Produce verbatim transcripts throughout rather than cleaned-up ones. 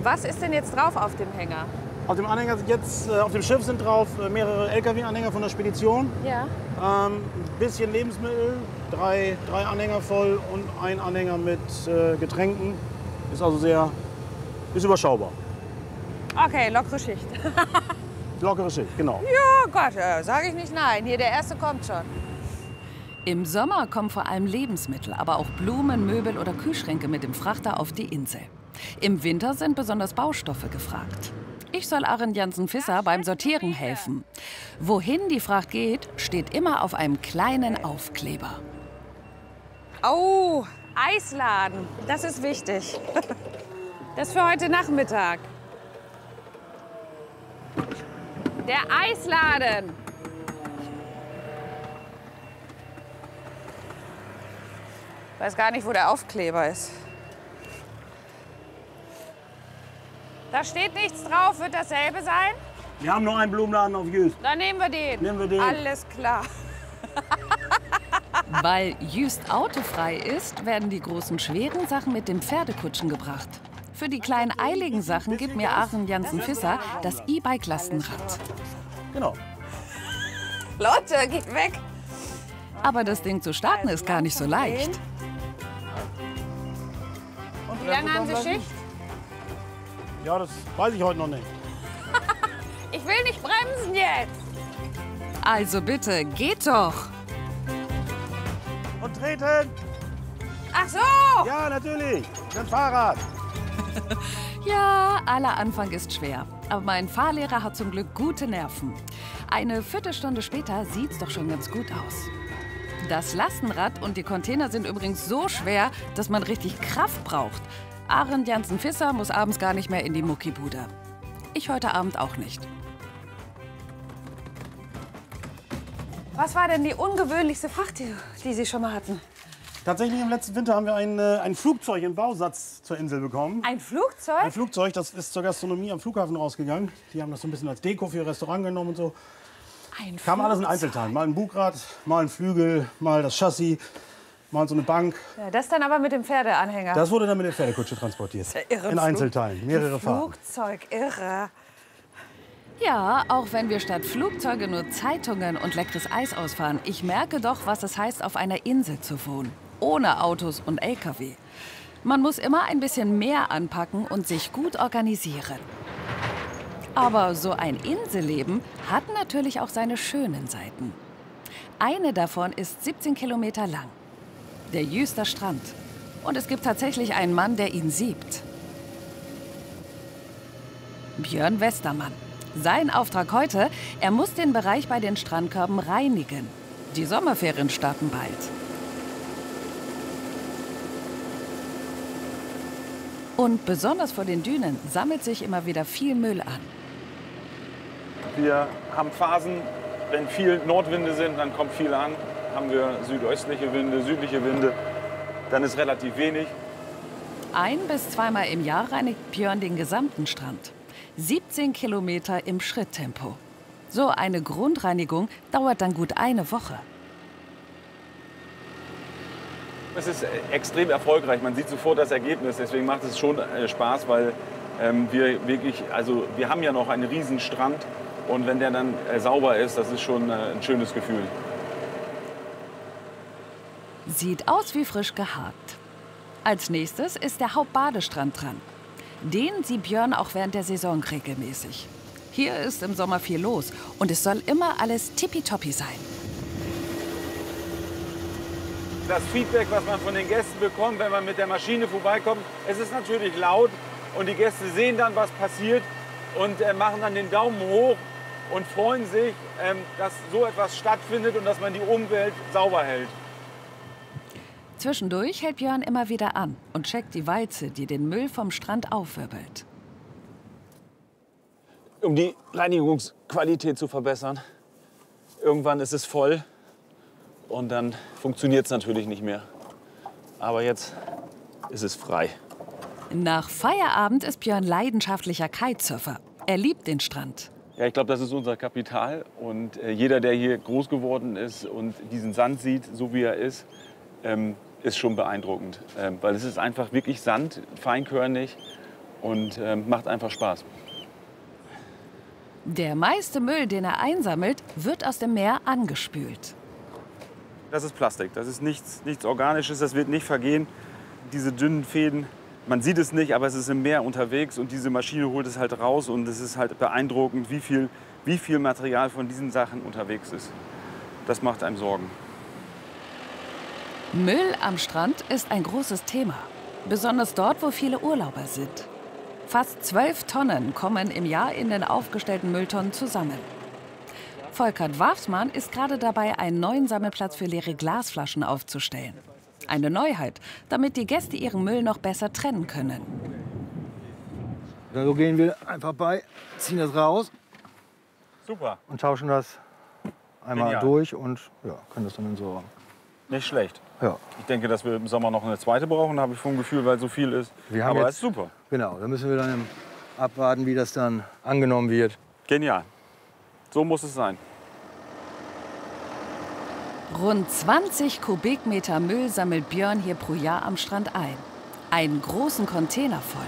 Was ist denn jetzt drauf auf dem Hänger? Auf dem Anhänger sind jetzt, äh, auf dem Schiff sind drauf äh, mehrere L K W-Anhänger von der Spedition. Ja. Ähm, ein bisschen Lebensmittel, drei, drei Anhänger voll und ein Anhänger mit äh, Getränken. Ist also sehr, ist überschaubar. Okay, lockere Schicht. Lockere Schicht, genau. Ja, Gott, äh, sage ich nicht nein. Hier, der erste kommt schon. Im Sommer kommen vor allem Lebensmittel, aber auch Blumen, Möbel oder Kühlschränke mit dem Frachter auf die Insel. Im Winter sind besonders Baustoffe gefragt. Ich soll Arend Jansen-Visser beim Sortieren helfen. Wohin die Fracht geht, steht immer auf einem kleinen Aufkleber. Oh, Eisladen. Das ist wichtig. Das ist für heute Nachmittag. Der Eisladen. Ich weiß gar nicht, wo der Aufkleber ist. Da steht nichts drauf. Wird dasselbe sein? Wir haben nur einen Blumenladen auf Jüst. Dann nehmen wir den. Nehmen wir den. Alles klar. Weil Jüst autofrei ist, werden die großen schweren Sachen mit den Pferdekutschen gebracht. Für die kleinen eiligen Sachen gibt mir Arend Jansen-Visser das E-Bike-Lastenrad. Genau. Leute, geht weg. Aber das Ding zu starten ist gar nicht so leicht. Und Wie lange haben Sie Schicht? Ja, das weiß ich heute noch nicht. Ich will nicht bremsen jetzt. Also bitte, geht doch! Und treten! Ach so! Ja, natürlich. Mit dem Fahrrad. Ja, aller Anfang ist schwer. Aber mein Fahrlehrer hat zum Glück gute Nerven. Eine Viertelstunde später sieht's doch schon ganz gut aus. Das Lastenrad und die Container sind übrigens so schwer, dass man richtig Kraft braucht. Arend Jansen-Visser muss abends gar nicht mehr in die Muckibude. Ich heute Abend auch nicht. Was war denn die ungewöhnlichste Fracht, die, die Sie schon mal hatten? Tatsächlich im letzten Winter haben wir ein, äh, ein Flugzeug im Bausatz zur Insel bekommen. Ein Flugzeug? Ein Flugzeug, das ist zur Gastronomie am Flughafen rausgegangen. Die haben das so ein bisschen als Deko für ihr Restaurant genommen und so. Ein Kam alles in Einzelteilen. Mal ein Bugrad, mal ein Flügel, mal das Chassis, mal so eine Bank. Ja, das dann aber mit dem Pferdeanhänger. Das wurde dann mit der Pferdekutsche transportiert. Ja irre. In Einzelteilen, mehrere Fahrten. Flugzeug, irre. Ja, auch wenn wir statt Flugzeuge nur Zeitungen und leckeres Eis ausfahren, ich merke doch, was es heißt, auf einer Insel zu wohnen. Ohne Autos und L K W. Man muss immer ein bisschen mehr anpacken und sich gut organisieren. Aber so ein Inselleben hat natürlich auch seine schönen Seiten. Eine davon ist siebzehn Kilometer lang. Der Jüster Strand. Und es gibt tatsächlich einen Mann, der ihn siebt. Björn Westermann. Sein Auftrag heute, er muss den Bereich bei den Strandkörben reinigen. Die Sommerferien starten bald. Und besonders vor den Dünen sammelt sich immer wieder viel Müll an. Wir haben Phasen, wenn viel Nordwinde sind, dann kommt viel an. Haben wir südöstliche Winde, südliche Winde, dann ist relativ wenig. Ein- bis zweimal im Jahr reinigt Björn den gesamten Strand. siebzehn Kilometer im Schritttempo. So eine Grundreinigung dauert dann gut eine Woche. Es ist extrem erfolgreich, man sieht sofort das Ergebnis. Deswegen macht es schon Spaß, weil ähm, wir wirklich, also wir haben ja noch einen riesen Strand und wenn der dann äh, sauber ist, das ist schon äh, ein schönes Gefühl. Sieht aus wie frisch geharkt. Als nächstes ist der Hauptbadestrand dran. Den sieht Björn auch während der Saison regelmäßig. Hier ist im Sommer viel los und es soll immer alles tippitoppi sein. Das Feedback, was man von den Gästen bekommt, wenn man mit der Maschine vorbeikommt, es ist natürlich laut und die Gäste sehen dann, was passiert und äh, machen dann den Daumen hoch und freuen sich, ähm, dass so etwas stattfindet und dass man die Umwelt sauber hält. Zwischendurch hält Björn immer wieder an und checkt die Walze, die den Müll vom Strand aufwirbelt. Um die Reinigungsqualität zu verbessern. Irgendwann ist es voll und dann funktioniert es natürlich nicht mehr. Aber jetzt ist es frei. Nach Feierabend ist Björn leidenschaftlicher Kitesurfer. Er liebt den Strand. Ja, ich glaube, das ist unser Kapital. Und äh, jeder, der hier groß geworden ist und diesen Sand sieht, so wie er ist, ähm, ist schon beeindruckend. Ähm, weil es ist einfach wirklich Sand, feinkörnig. und äh, macht einfach Spaß. Der meiste Müll, den er einsammelt, wird aus dem Meer angespült. Das ist Plastik, das ist nichts, nichts Organisches, das wird nicht vergehen. Diese dünnen Fäden, man sieht es nicht, aber es ist im Meer unterwegs und diese Maschine holt es halt raus und es ist halt beeindruckend, wie viel, wie viel Material von diesen Sachen unterwegs ist. Das macht einem Sorgen. Müll am Strand ist ein großes Thema, besonders dort, wo viele Urlauber sind. Fast zwölf Tonnen kommen im Jahr in den aufgestellten Mülltonnen zusammen. Volkert Wafsmann ist gerade dabei, einen neuen Sammelplatz für leere Glasflaschen aufzustellen. Eine Neuheit, damit die Gäste ihren Müll noch besser trennen können. So gehen wir einfach bei, ziehen das raus. Super. Und tauschen das einmal Genial. durch und ja, können das dann entsorgen. Nicht schlecht. Ja. Ich denke, dass wir im Sommer noch eine zweite brauchen, habe ich vom Gefühl, weil so viel ist. Wir haben Aber jetzt, ist super. Genau, da müssen wir dann abwarten, wie das dann angenommen wird. Genial. So muss es sein. Rund zwanzig Kubikmeter Müll sammelt Björn hier pro Jahr am Strand ein. Einen großen Container voll.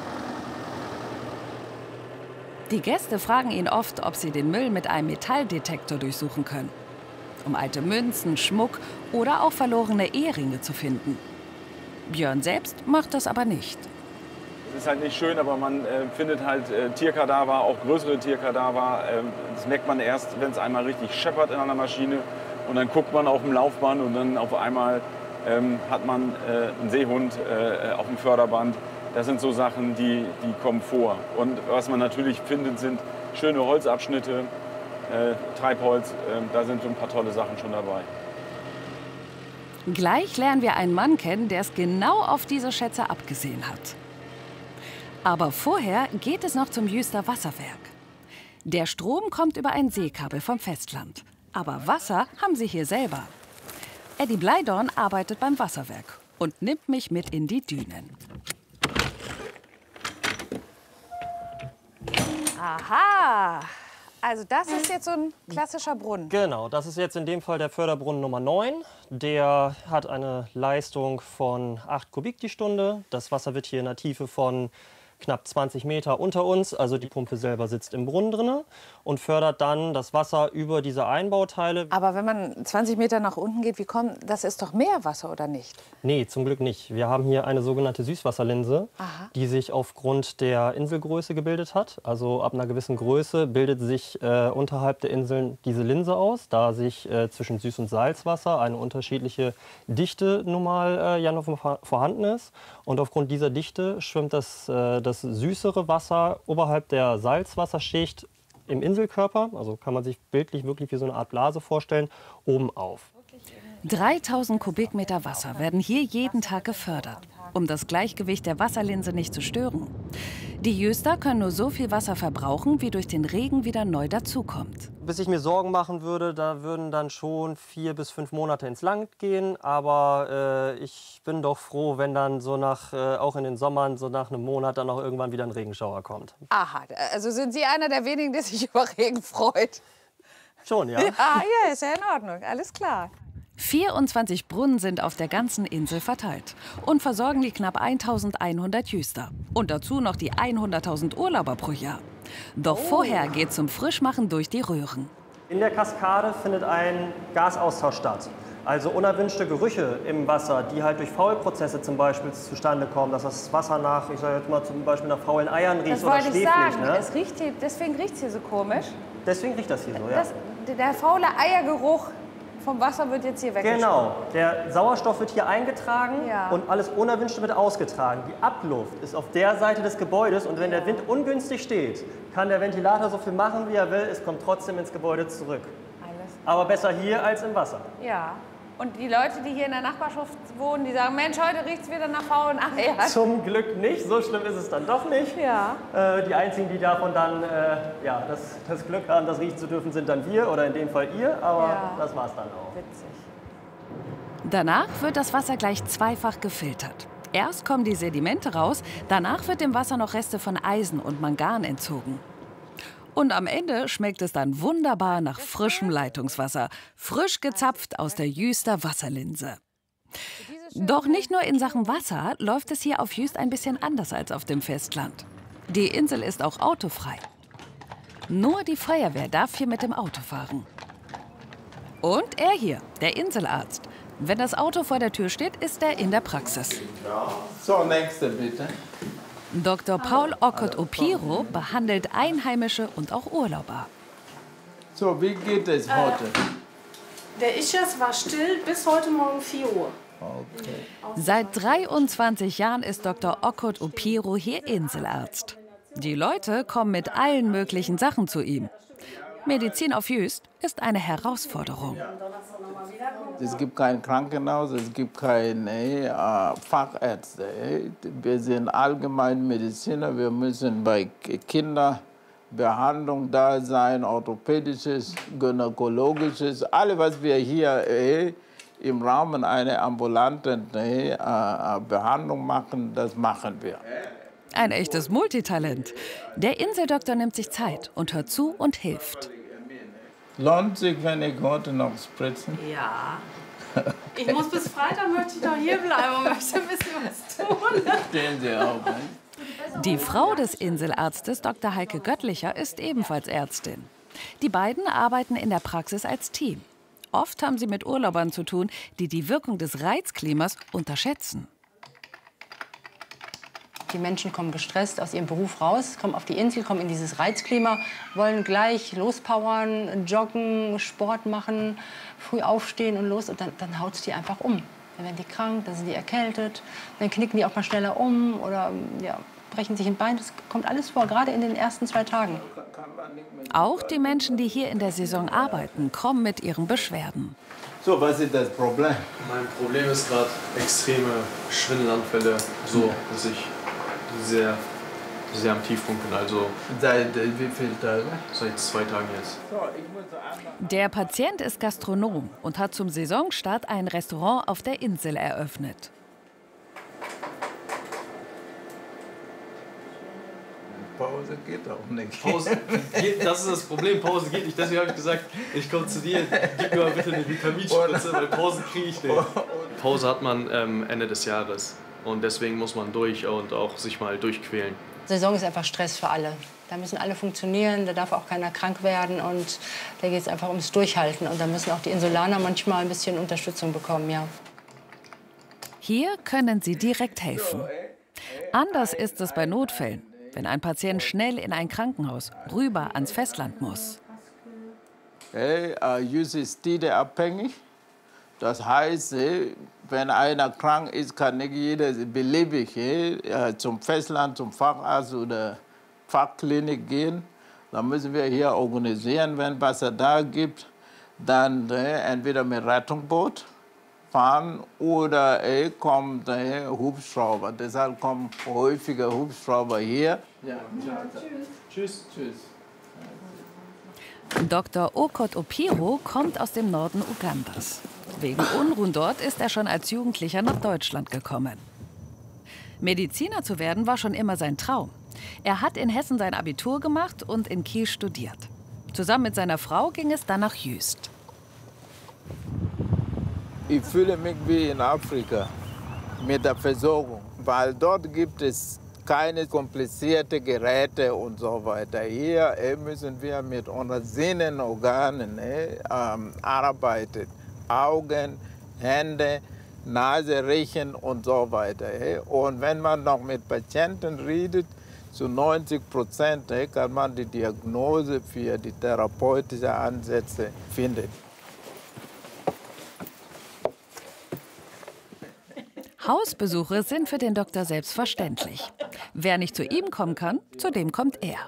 Die Gäste fragen ihn oft, ob sie den Müll mit einem Metalldetektor durchsuchen können. Um alte Münzen, Schmuck oder auch verlorene Eheringe zu finden. Björn selbst macht das aber nicht. Es ist halt nicht schön, aber man äh, findet halt äh, Tierkadaver, auch größere Tierkadaver. Äh, das merkt man erst, wenn es einmal richtig scheppert in einer Maschine. Und dann guckt man auf dem Laufband und dann auf einmal ähm, hat man äh, einen Seehund äh, auf dem Förderband. Das sind so Sachen, die, die kommen vor. Und was man natürlich findet, sind schöne Holzabschnitte, äh, Treibholz. Äh, da sind so ein paar tolle Sachen schon dabei. Gleich lernen wir einen Mann kennen, der es genau auf diese Schätze abgesehen hat. Aber vorher geht es noch zum Jüster Wasserwerk. Der Strom kommt über ein Seekabel vom Festland. Aber Wasser haben sie hier selber. Eddie Bleidorn arbeitet beim Wasserwerk und nimmt mich mit in die Dünen. Aha. Also das ist jetzt so ein klassischer Brunnen. Genau, das ist jetzt in dem Fall der Förderbrunnen Nummer neun. Der hat eine Leistung von acht Kubik die Stunde. Das Wasser wird hier in einer Tiefe von knapp zwanzig Meter unter uns, also die Pumpe selber sitzt im Brunnen drin und fördert dann das Wasser über diese Einbauteile. Aber wenn man zwanzig Meter nach unten geht, wie kommt, das ist doch Meerwasser, oder nicht? Nee, zum Glück nicht. Wir haben hier eine sogenannte Süßwasserlinse, Aha. die sich aufgrund der Inselgröße gebildet hat. Also ab einer gewissen Größe bildet sich äh, unterhalb der Inseln diese Linse aus, da sich äh, zwischen Süß- und Salzwasser eine unterschiedliche Dichte nun mal äh, ja noch vorhanden ist. Und aufgrund dieser Dichte schwimmt das, äh, das süßere Wasser oberhalb der Salzwasserschicht im Inselkörper, also kann man sich bildlich wirklich wie so eine Art Blase vorstellen, oben auf. dreitausend Kubikmeter Wasser werden hier jeden Tag gefördert, um das Gleichgewicht der Wasserlinse nicht zu stören. Die Jöster können nur so viel Wasser verbrauchen, wie durch den Regen wieder neu dazukommt. Bis ich mir Sorgen machen würde, da würden dann schon vier bis fünf Monate ins Land gehen. Aber äh, ich bin doch froh, wenn dann so nach, äh, auch in den Sommern, so nach einem Monat dann auch irgendwann wieder ein Regenschauer kommt. Aha, also sind Sie einer der wenigen, der sich über Regen freut? Schon, ja. Ah, ja, ist ja in Ordnung, alles klar. vierundzwanzig Brunnen sind auf der ganzen Insel verteilt und versorgen die knapp eintausendeinhundert Jüster. Und dazu noch die hunderttausend Urlauber pro Jahr. Doch oh. vorher geht zum Frischmachen durch die Röhren. In der Kaskade findet ein Gasaustausch statt. Also unerwünschte Gerüche im Wasser, die halt durch Faulprozesse zum Beispiel zustande kommen, dass das Wasser nach, ich sage jetzt mal zum Beispiel nach faulen Eiern riecht das oder schläfrig. Ich sagen. Ne? Es riecht hier, deswegen riecht es hier so komisch. Deswegen riecht das hier so, ja. Das, der faule Eiergeruch vom Wasser wird jetzt hier weggeschoben. Genau, der Sauerstoff wird hier eingetragen ja. und alles Unerwünschte wird ausgetragen. Die Abluft ist auf der Seite des Gebäudes und wenn der Wind ungünstig steht, kann der Ventilator so viel machen, wie er will, es kommt trotzdem ins Gebäude zurück. Alles. Aber besser hier als im Wasser. Ja. Und die Leute, die hier in der Nachbarschaft wohnen, die sagen, Mensch, heute riecht es wieder nach faulen Eiern. Zum Glück nicht, so schlimm ist es dann doch nicht. Ja. Äh, die einzigen, die davon dann äh, ja, das, das Glück haben, das riechen zu dürfen, sind dann wir oder in dem Fall ihr, aber ja. das war's dann auch. Witzig. Danach wird das Wasser gleich zweifach gefiltert. Erst kommen die Sedimente raus, danach wird dem Wasser noch Reste von Eisen und Mangan entzogen. Und am Ende schmeckt es dann wunderbar nach frischem Leitungswasser, frisch gezapft aus der Jüster Wasserlinse. Doch nicht nur in Sachen Wasser läuft es hier auf Jüst ein bisschen anders als auf dem Festland. Die Insel ist auch autofrei. Nur die Feuerwehr darf hier mit dem Auto fahren. Und er hier, der Inselarzt. Wenn das Auto vor der Tür steht, ist er in der Praxis. So, nächste bitte. Doktor Paul Okot-Opiro behandelt Einheimische und auch Urlauber. So, wie geht es heute? Äh, der Ischas war still bis heute Morgen vier Uhr. Okay. Seit dreiundzwanzig Jahren ist Doktor Okot-Opiro hier Inselarzt. Die Leute kommen mit allen möglichen Sachen zu ihm. Medizin auf Jüst ist eine Herausforderung. Es gibt kein Krankenhaus, es gibt keine äh, Fachärzte. Wir sind Allgemeinmediziner, wir müssen bei Kinderbehandlung da sein, orthopädisches, gynäkologisches. Alles, was wir hier äh, im Rahmen einer ambulanten äh, Behandlung machen, das machen wir. Ein echtes Multitalent. Der Inseldoktor nimmt sich Zeit und hört zu und hilft. Lohnt sich, wenn ich heute noch spritzen? Ja. Ich muss bis Freitag, möchte ich doch hier bleiben und möchte ein bisschen was tun. Stehen Sie auf, ne? Die Frau des Inselarztes, Doktor Heike Göttlicher, ist ebenfalls Ärztin. Die beiden arbeiten in der Praxis als Team. Oft haben sie mit Urlaubern zu tun, die die Wirkung des Reizklimas unterschätzen. Die Menschen kommen gestresst aus ihrem Beruf raus, kommen auf die Insel, kommen in dieses Reizklima, wollen gleich lospowern, joggen, Sport machen, früh aufstehen und los. Und dann, dann haut es die einfach um. Dann werden die krank, dann sind die erkältet, dann knicken die auch mal schneller um oder ja, brechen sich ein Bein. Das kommt alles vor, gerade in den ersten zwei Tagen. Auch die Menschen, die hier in der Saison arbeiten, kommen mit ihren Beschwerden. So, was ist das Problem? Mein Problem ist gerade extreme Schwindelanfälle, so dass ich sehr, sehr am Tiefpunkt bin. Also seit äh, wie vielen Tagen? Seit zwei Tagen jetzt. Der Patient ist Gastronom und hat zum Saisonstart ein Restaurant auf der Insel eröffnet. Pause geht auch nicht. Pause geht, das ist das Problem, Pause geht nicht. Deswegen habe ich gesagt, ich komme zu dir, gib mir mal bitte eine Vitaminspritze, weil Pause kriege ich nicht. Pause hat man ähm, Ende des Jahres und deswegen muss man durch und auch sich mal durchquälen. Saison ist einfach Stress für alle. Da müssen alle funktionieren, da darf auch keiner krank werden und da geht es einfach ums Durchhalten. Und da müssen auch die Insulaner manchmal ein bisschen Unterstützung bekommen, ja. Hier können sie direkt helfen. Anders ist es bei Notfällen, wenn ein Patient schnell in ein Krankenhaus rüber ans Festland muss. Hey, uh, Jüst ist abhängig. Das heißt, wenn einer krank ist, kann nicht jeder beliebig hey, zum Festland, zum Facharzt oder Fachklinik gehen. Dann müssen wir hier organisieren, wenn es Wasser da gibt, dann äh, entweder mit Rettungsboot fahren oder äh, kommt äh, Hubschrauber. Deshalb kommen häufiger Hubschrauber hier. Ja, ja, tschüss. Tschüss. Doktor Okot-Opiro kommt aus dem Norden Ugandas. Wegen Unruhen dort ist er schon als Jugendlicher nach Deutschland gekommen. Mediziner zu werden war schon immer sein Traum. Er hat in Hessen sein Abitur gemacht und in Kiel studiert. Zusammen mit seiner Frau ging es dann nach Jüst. Ich fühle mich wie in Afrika mit der Versorgung, weil dort gibt es keine komplizierten Geräte und so weiter. Hier müssen wir mit unseren Sinnenorganen äh, arbeiten. Augen, Hände, Nase, Riechen und so weiter. Äh. Und wenn man noch mit Patienten redet, zu neunzig Prozent äh, kann man die Diagnose für die therapeutischen Ansätze finden. Hausbesuche sind für den Doktor selbstverständlich. Wer nicht zu ihm kommen kann, zu dem kommt er.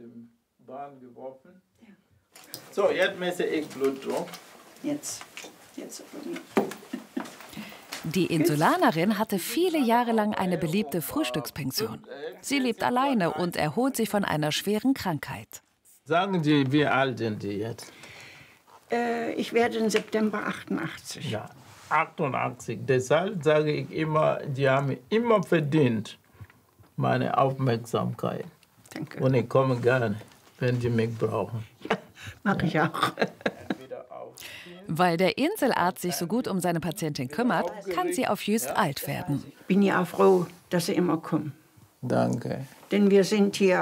So, jetzt messe ich Blutdruck. Jetzt. Jetzt. Die Insulanerin hatte viele Jahre lang eine beliebte Frühstückspension. Sie lebt alleine und erholt sich von einer schweren Krankheit. Sagen Sie, wie alt sind Sie jetzt? Äh, ich werde im September achtundachtzig. Ja, achtundachtzig. Deshalb sage ich immer, die haben immer verdient meine Aufmerksamkeit. Danke. Und ich komme gerne, wenn Sie mich brauchen. Ja, mache ich auch. Weil der Inselarzt sich so gut um seine Patientin kümmert, kann sie auf Jüst alt werden. Ich bin ja auch froh, dass Sie immer kommen. Danke. Denn wir sind hier